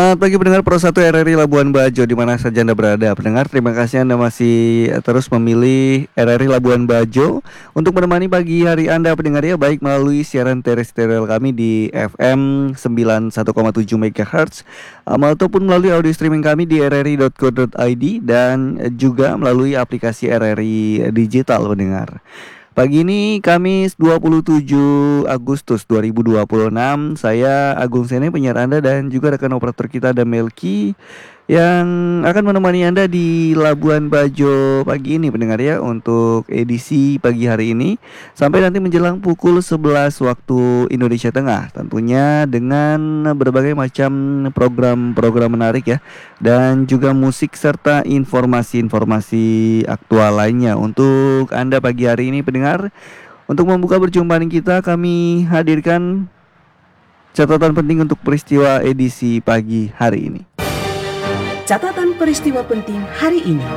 Selamat pagi pendengar Pro 1 RRI Labuan Bajo di mana saja Anda berada. Pendengar, terima kasih Anda masih terus memilih RRI Labuan Bajo untuk menemani pagi hari Anda pendengar ya, baik melalui siaran terestrial kami di FM 91,7 MHz ataupun melalui audio streaming kami di rri.co.id dan juga melalui aplikasi RRI Digital pendengar. Pagi ini Kamis 27 Agustus 2026. Saya Agung Sene, penyiar Anda, dan juga rekan operator kita ada Melki yang akan menemani Anda di Labuan Bajo pagi ini pendengar ya, untuk edisi pagi hari ini sampai nanti menjelang pukul 11 waktu Indonesia Tengah, tentunya dengan berbagai macam program-program menarik ya, dan juga musik serta informasi-informasi aktual lainnya untuk Anda pagi hari ini pendengar. Untuk membuka perjumpaan kita, kami hadirkan catatan penting untuk peristiwa edisi pagi hari ini. Catatan peristiwa penting hari ini.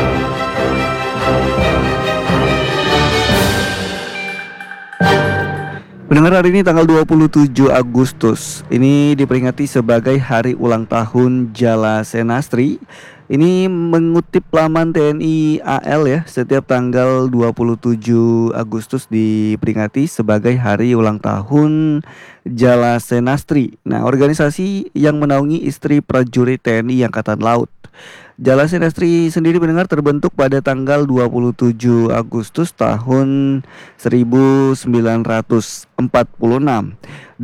Pendengar, hari ini tanggal 27 Agustus ini diperingati sebagai hari ulang tahun Jala Senastri. Ini mengutip laman TNI AL ya, setiap tanggal 27 Agustus diperingati sebagai hari ulang tahun Jala Senastri. Nah, organisasi yang menaungi istri prajurit TNI Angkatan Laut. Jala Senastri sendiri pendengar terbentuk pada tanggal 27 Agustus tahun 1946